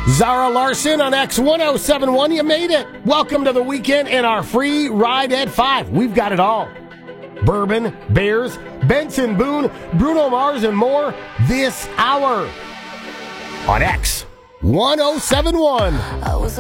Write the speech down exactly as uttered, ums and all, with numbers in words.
Zara Larson on X ten seventy-one. You made it. Welcome to the weekend and our free ride at five. We've got it all. Bourbon, Bears, Benson Boone, Bruno Mars, and more this hour on X ten seventy-one.